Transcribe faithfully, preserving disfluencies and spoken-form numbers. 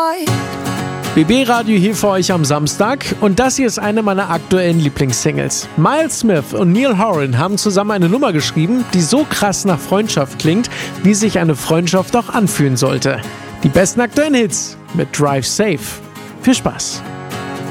B B-Radio hier für euch am Samstag und das hier ist eine meiner aktuellen Lieblingssingles. Miles Smith und Neil Horan haben zusammen eine Nummer geschrieben, die so krass nach Freundschaft klingt, wie sich eine Freundschaft auch anfühlen sollte. Die besten aktuellen Hits mit Drive Safe. Viel Spaß!